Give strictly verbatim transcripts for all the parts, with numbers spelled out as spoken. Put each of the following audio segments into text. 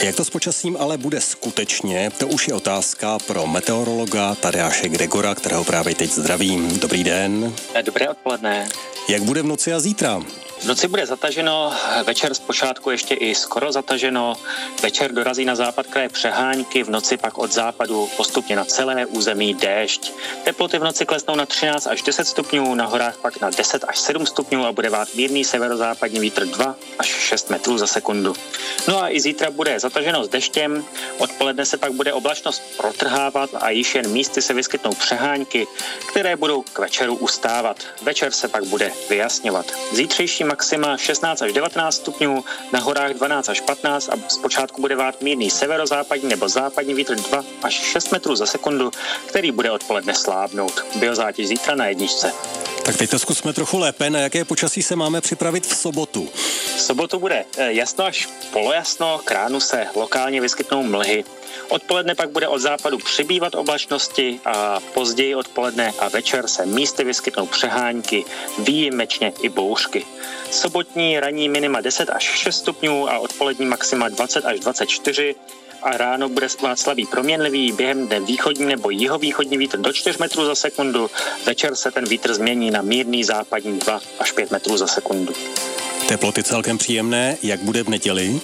Jak to s počasím ale bude skutečně, to už je otázka pro meteorologa Tadeáše Gregora, kterého právě teď zdravím. Dobrý den. Dobré odpoledne. Jak bude v noci a zítra? V noci bude zataženo, večer zpočátku ještě i skoro zataženo, večer dorazí na západ kraje přehánky, v noci pak od západu postupně na celé území déšť. Teploty v noci klesnou na třináct až deset stupňů, na horách pak na deset až sedm stupňů a bude vát mírný severozápadní vítr dva až šest metrů za sekundu. No a i zítra bude zataženo s deštěm, odpoledne se pak bude oblačnost protrhávat a již jen místy se vyskytnou přehánky, které budou k večeru ustávat. Večer se pak bude vyjasňovat. Zítřejší maxima šestnáct až devatenáct stupňů, na horách dvanáct až patnáct a zpočátku bude vát mírný severozápadní nebo západní vítr dva až šest metrů za sekundu, který bude odpoledne slábnout. Biozátěž zítra na jedničce. Tak teď to zkusme trochu lépe. Na jaké počasí se máme připravit v sobotu? V sobotu bude jasno až polojasno, k ránu se lokálně vyskytnou mlhy. Odpoledne pak bude od západu přibývat oblačnosti a později odpoledne a večer se místy vyskytnou přehánky, výjimečně i bouřky. Sobotní ranní minima deset až šest stupňů a odpolední maxima dvacet až dvacet čtyři a ráno bude spát slabý proměnlivý, během dne východní nebo jihovýchodní vítr do čtyř metrů za sekundu, večer se ten vítr změní na mírný západní dva až pět metrů za sekundu. Teploty celkem příjemné, jak bude v neděli?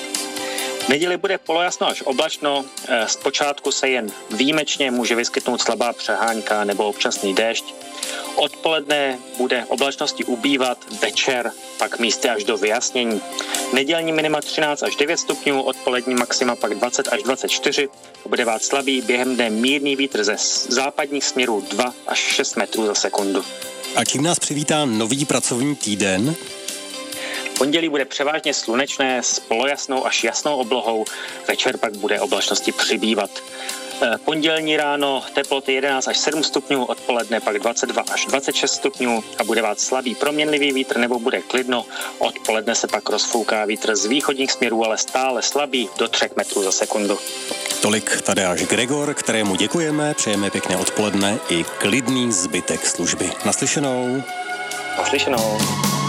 V neděli bude polojasno až oblačno, zpočátku se jen výjimečně může vyskytnout slabá přehánka nebo občasný déšť. Odpoledne bude oblačnosti ubývat, večer pak místy až do vyjasnění. Nedělní minima třináct až devět stupňů, odpolední maxima pak dvacet až dvacet čtyři, bude vát slabý, během dne mírný vítr ze západních směrů dva až šest metrů za sekundu. A čím nás přivítá nový pracovní týden? Pondělí bude převážně slunečné s polojasnou až jasnou oblohou, večer pak bude oblačnosti přibývat. Pondělní ráno teploty jedenáct až sedm stupňů, odpoledne pak dvacet dva až dvacet šest stupňů a bude vát slabý proměnlivý vítr nebo bude klidno. Odpoledne se pak rozfouká vítr z východních směrů, ale stále slabý do třech metrů za sekundu. Tolik Tadeáš Gregor, kterému děkujeme, přejeme pěkné odpoledne i klidný zbytek služby. Naslyšenou. Naslyšenou.